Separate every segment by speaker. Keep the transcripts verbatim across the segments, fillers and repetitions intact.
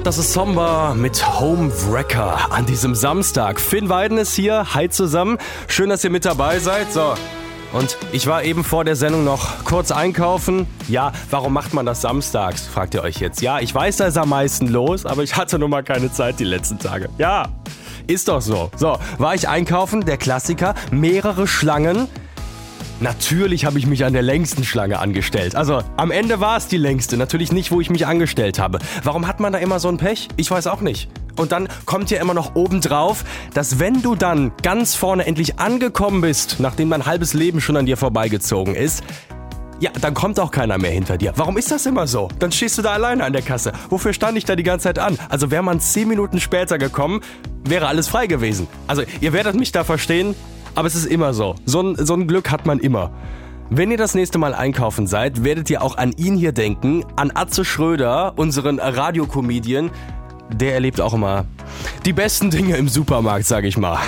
Speaker 1: Das ist Somber mit Homewrecker an diesem Samstag. Finn Weiden ist hier. Hi zusammen. Schön, dass ihr mit dabei seid. So. Und ich war eben vor der Sendung noch kurz einkaufen. Ja, warum macht man das samstags, fragt ihr euch jetzt. Ja, ich weiß, da ist am meisten los, aber ich hatte nun mal keine Zeit die letzten Tage. Ja, ist doch so. So, war ich einkaufen, der Klassiker, mehrere Schlangen. Natürlich habe ich mich an der längsten Schlange angestellt. Also am Ende war es die längste, natürlich nicht, wo ich mich angestellt habe. Warum hat man da immer so ein Pech? Ich weiß auch nicht. Und dann kommt ja immer noch obendrauf, dass wenn du dann ganz vorne endlich angekommen bist, nachdem dein halbes Leben schon an dir vorbeigezogen ist, ja, dann kommt auch keiner mehr hinter dir. Warum ist das immer so? Dann stehst du da alleine an der Kasse. Wofür stand ich da die ganze Zeit an? Also wäre man zehn Minuten später gekommen, wäre alles frei gewesen. Also ihr werdet mich da verstehen. Aber es ist immer so. So ein, so ein Glück hat man immer. Wenn ihr das nächste Mal einkaufen seid, werdet ihr auch an ihn hier denken, an Atze Schröder, unseren Radiokomedian. Der erlebt auch immer die besten Dinge im Supermarkt, sag ich mal.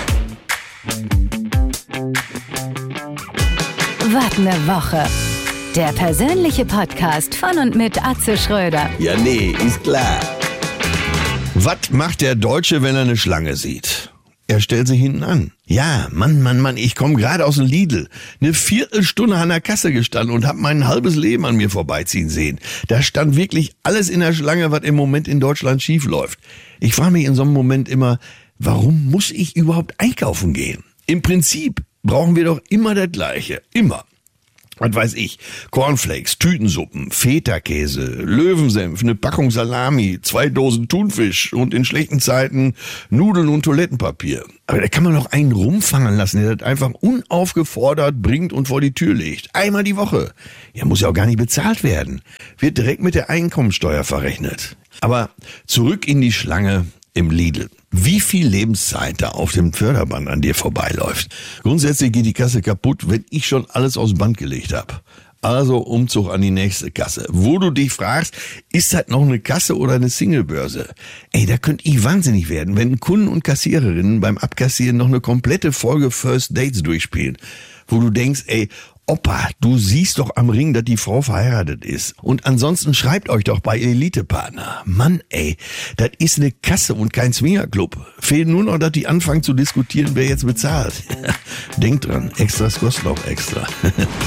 Speaker 2: Was ne Woche. Der persönliche Podcast von und mit Atze Schröder.
Speaker 3: Ja, nee, ist klar. Was macht der Deutsche, wenn er eine Schlange sieht? Er stellt sich hinten an. Ja, Mann, Mann, Mann, ich komme gerade aus dem Lidl. Eine Viertelstunde an der Kasse gestanden und habe mein halbes Leben an mir vorbeiziehen sehen. Da stand wirklich alles in der Schlange, was im Moment in Deutschland schief läuft. Ich frage mich in so einem Moment immer, warum muss ich überhaupt einkaufen gehen? Im Prinzip brauchen wir doch immer das Gleiche. Immer. Was weiß ich, Cornflakes, Tütensuppen, Feta-Käse, Löwensenf, eine Packung Salami, zwei Dosen Thunfisch und in schlechten Zeiten Nudeln und Toilettenpapier. Aber da kann man doch einen rumfangen lassen, der das einfach unaufgefordert bringt und vor die Tür legt. Einmal die Woche. Ja, muss ja auch gar nicht bezahlt werden. Wird direkt mit der Einkommensteuer verrechnet. Aber zurück in die Schlange im Lidl. Wie viel Lebenszeit da auf dem Förderband an dir vorbeiläuft. Grundsätzlich geht die Kasse kaputt, wenn ich schon alles aus dem Band gelegt habe. Also Umzug an die nächste Kasse. Wo du dich fragst, ist das noch eine Kasse oder eine Singlebörse? Ey, da könnte ich wahnsinnig werden, wenn Kunden und Kassiererinnen beim Abkassieren noch eine komplette Folge First Dates durchspielen. Wo du denkst, ey, Opa, du siehst doch am Ring, dass die Frau verheiratet ist. Und ansonsten schreibt euch doch bei Elite-Partner. Mann, ey, das ist eine Kasse und kein Swingerclub. Fehlt nur noch, dass die anfangen zu diskutieren, wer jetzt bezahlt. Denkt dran, Extras kosten auch extra.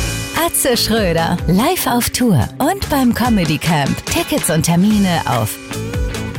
Speaker 2: Atze Schröder, live auf Tour und beim Comedy Camp. Tickets und Termine auf